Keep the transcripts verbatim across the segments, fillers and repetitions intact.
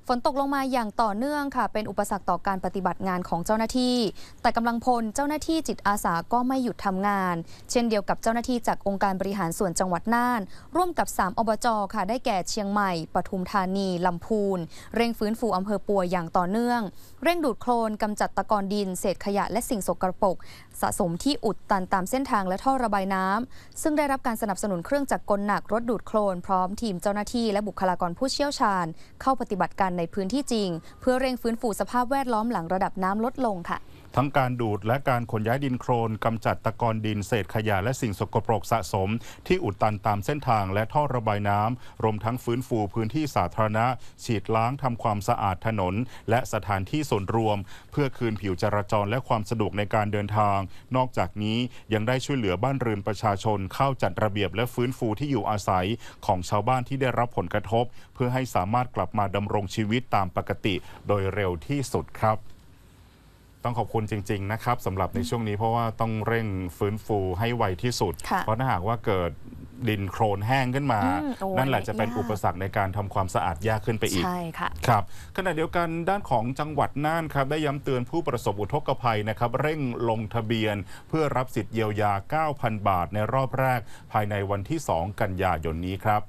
ฝนตกลงมาอย่างต่อเนื่องค่ะเป็นอุปสรรคต่อการปฏิบัติงานของเจ้าหน้าที่แต่กำลังพลเจ้าหน้าที่จิตอาสาก็ไม่หยุดทำงานเช่นเดียวกับเจ้าหน้าที่จากองค์การบริหารส่วนจังหวัดน่านร่วมกับสามอบจค่ะได้แก่เชียงใหม่ปทุมธานีลำพูนเร่งฟื้นฟูอำเภอปัวอย่างต่อเนื่องเร่งดูดโคลนกำจัดตะกอนดินเศษขยะและสิ่งสกปรกสะสมที่อุดตันตามเส้นทางและท่อระบายน้ำซึ่งได้รับการสนับสนุนเครื่องจักรกลหนักรถดูดโคลนพร้อมทีมเจ้าหน้าที่และบุคลากรผู้เชี่ยวชาญเข้าปฏิบัติการในพื้นที่จริงเพื่อเร่งฟื้นฟูสภาพแวดล้อมหลังระดับน้ำลดลงค่ะทั้งการดูดและการขนย้ายดินโคลนกำจัดตะกอนดินเศษขยะและสิ่งสกปรกสะสมที่อุดตันตามเส้นทางและท่อระบายน้ำรวมทั้งฟื้นฟูพื้นที่สาธารณะฉีดล้างทำความสะอาดถนนและสถานที่ส่วนรวมเพื่อคืนผิวจราจรและความสะดวกในการเดินทางนอกจากนี้ยังได้ช่วยเหลือบ้านเรือนประชาชนเข้าจัดระเบียบและฟื้นฟูที่อยู่อาศัยของชาวบ้านที่ได้รับผลกระทบเพื่อให้สามารถกลับมาดำรงชีวิตตามปกติโดยเร็วที่สุดครับต้องขอบคุณจริงๆนะครับสำหรับในช่วงนี้เพราะว่าต้องเร่งฟื้นฟูให้ไวที่สุดเพราะถ้าหากว่าเกิดดินโคลนแห้งขึ้นมานั่นแหละจะเป็นอุปสรรคในการทำความสะอาดยากขึ้นไปอีกใช่ค่ะครับขณะเดียวกันด้านของจังหวัดน่านครับได้ย้ำเตือนผู้ประสบอุทกภัยนะครับเร่งลงทะเบียนเพื่อรับสิทธิ์เยียวยา เก้าพัน บาทในรอบแรกภายในวันที่สองกันยายนนี้ครับ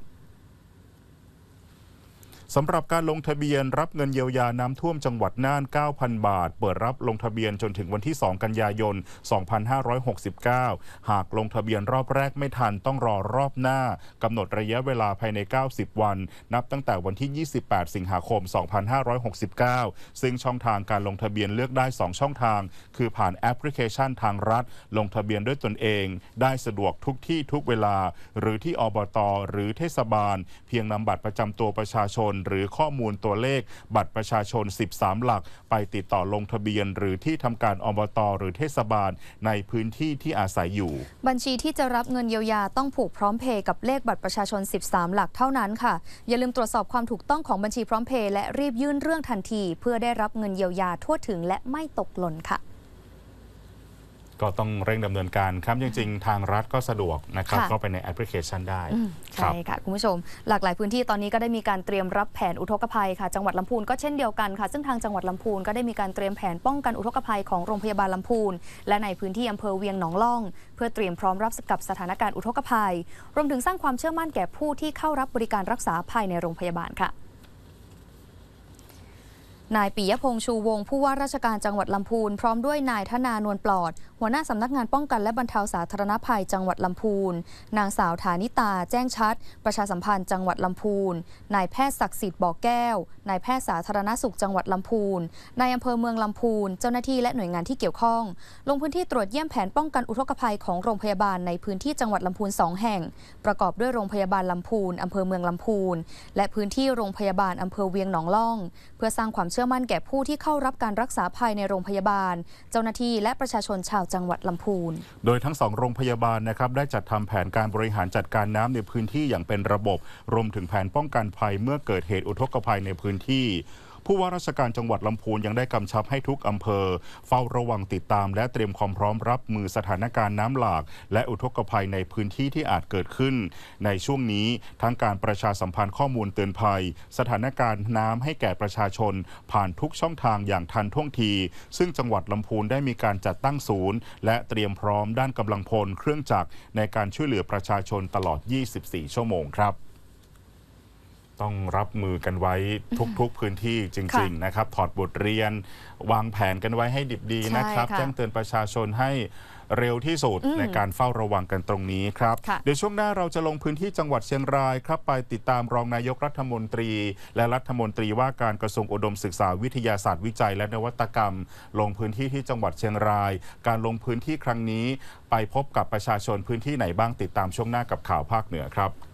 สำหรับการลงทะเบียนรับเงินเยียวยาน้ำท่วมจังหวัดน่าน เก้าพัน บาทเปิดรับลงทะเบียนจนถึงวันที่สองกันยายนสองพันห้าร้อยหกสิบเก้าหากลงทะเบียนรอบแรกไม่ทันต้องรอรอบหน้ากำหนดระยะเวลาภายในเก้าสิบวันนับตั้งแต่วันที่ยี่สิบแปดสิงหาคมสองพันห้าร้อยหกสิบเก้าซึ่งช่องทางการลงทะเบียนเลือกได้สองช่องทางคือผ่านแอปพลิเคชันทางรัฐลงทะเบียนด้วยตนเองได้สะดวกทุกที่ทุกเวลาหรือที่อบต.หรือเทศบาลเพียงนำบัตรประจำตัวประชาชนหรือข้อมูลตัวเลขบัตรประชาชนสิบสามหลักไปติดต่อลงทะเบียนหรือที่ทำการอบต.หรือเทศบาลในพื้นที่ที่อาศัยอยู่บัญชีที่จะรับเงินเยียวยาต้องผูกพร้อมเพย์กับเลขบัตรประชาชนสิบสามหลักเท่านั้นค่ะอย่าลืมตรวจสอบความถูกต้องของบัญชีพร้อมเพย์และรีบยื่นเรื่องทันทีเพื่อได้รับเงินเยียวยาทั่วถึงและไม่ตกหล่นค่ะก็ต้องเร่งดำเนินการครับจริงๆทางรัฐก็สะดวกนะครับก็ไปในแอปพลิเคชันได้ใช่ค่ะคุณผู้ชมหลากหลายพื้นที่ตอนนี้ก็ได้มีการเตรียมรับแผนอุทกภัยค่ะจังหวัดลำพูนก็เช่นเดียวกันค่ะซึ่งทางจังหวัดลำพูนก็ได้มีการเตรียมแผนป้องกันอุทกภัยของโรงพยาบาลลำพูนและในพื้นที่อำเภอเวียงหนองล่องเพื่อเตรียมพร้อมรับกับสถานการณ์อุทกภัยรวมถึงสร้างความเชื่อมั่นแก่ผู้ที่เข้ารับบริการรักษาภายในโรงพยาบาลค่ะนายปิยพงษ์ชูวงศ์ผู้ว่าราชการจังหวัดลำพูนพร้อมด้วยนายธนานวลปลอดหัวหน้าสำนักงานป้องกันและบรรเทาสาธารณภัยจังหวัดลำพูนนางสาวฐานิตาแจ้งชัดประชาสัมพันธ์จังหวัดลำพูนนายแพทย์ศักดิ์สิทธิ์บ่อแก้วนายแพทย์สาธารณสุขจังหวัดลำพูนนายอำเภอเมืองลำพูนเจ้าหน้าที่และหน่วยงานที่เกี่ยวข้องลงพื้นที่ตรวจเยี่ยมแผนป้องกันอุทกภัยของโรงพยาบาลในพื้นที่จังหวัดลำพูนสองแห่งประกอบด้วยโรงพยาบาลลำพูนอำเภอเมืองลำพูนและพื้นที่โรงพยาบาลอำเภอเวียงหนองล่องเพื่อสร้างความเชื่อมั่นแก่ผู้ที่เข้ารับการรักษาภายในโรงพยาบาลเจ้าหน้าที่และประชาชนชาวจังหวัดลำพูนโดยทั้งสองโรงพยาบาลนะครับได้จัดทำแผนการบริหารจัดการน้ำในพื้นที่อย่างเป็นระบบรวมถึงแผนป้องกันภัยเมื่อเกิดเหตุอุทกภัยในพื้นที่ผู้ว่าราชการจังหวัดลำพูนยังได้กำชับให้ทุกอำเภอเฝ้าระวังติดตามและเตรียมความพร้อมรับมือสถานการณ์น้ำหลากและอุทกภัยในพื้นที่ที่อาจเกิดขึ้นในช่วงนี้ทั้งการประชาสัมพันธ์ข้อมูลเตือนภัยสถานการณ์น้ำให้แก่ประชาชนผ่านทุกช่องทางอย่างทันท่วงทีซึ่งจังหวัดลำพูนได้มีการจัดตั้งศูนย์และเตรียมพร้อมด้านกำลังพลเครื่องจักรในการช่วยเหลือประชาชนตลอดยี่สิบสี่ชั่วโมงครับต้องรับมือกันไว้ทุกๆพื้นที่จริงๆนะครับถอดบทเรียนวางแผนกันไว้ให้ดิบดีนะครับแจ้งเตือนประชาชนให้เร็วที่สุดในการเฝ้าระวังกันตรงนี้ครับเดี๋ยวช่วงหน้าเราจะลงพื้นที่จังหวัดเชียงรายครับไปติดตามรองนายกรัฐมนตรีและรัฐมนตรีว่าการกระทรวงอุดมศึกษาวิทยาศาสตร์วิจัยและนวัตกรรมลงพื้นที่ที่จังหวัดเชียงรายการลงพื้นที่ครั้งนี้ไปพบกับประชาชนพื้นที่ไหนบ้างติดตามช่วงหน้ากับข่าวภาคเหนือครับ